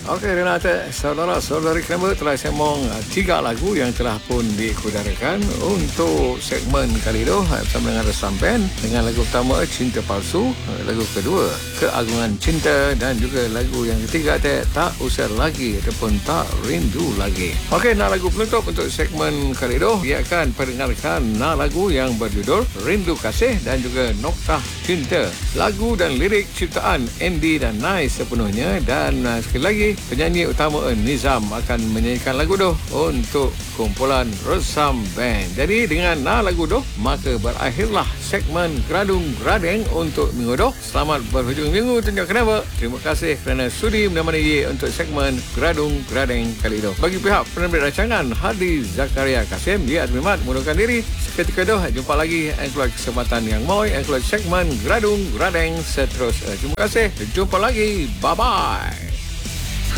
Okey, Renata, saudara-saudari kami telah sembang 3 lagu yang telah pun diikutarakan untuk segmen kali ini bersama dengan Resampen dengan lagu pertama Cinta Palsu, lagu kedua Keagungan Cinta dan juga lagu yang ketiga Tak Usir Lagi ataupun Tak Rindu Lagi. Okey, lagu penutup untuk segmen kali ini dia akan pendengarkan lagu yang berjudul Rindu Kasih dan juga Noktah Cinta. Lagu dan lirik ciptaan Andy dan Nai sepenuhnya dan sekali lagi penyanyi utama Nizam akan menyanyikan lagu tu untuk kumpulan Resam Band. Jadi dengan lagu tu maka berakhirlah segmen Geradung Gradeng untuk minggu tu. Selamat berhujung minggu tunjuk kenapa. Terima kasih kerana sudi menemani untuk segmen Geradung Gradeng kali itu. Bagi pihak penerbit rancangan Hadi Zakaria Kasim, dia Admimat mengundurkan diri. Seketika tu jumpa lagi keluar kesempatan yang moy keluar segmen Geradung Gradeng seterusnya. Terima kasih. Jumpa lagi. Bye bye.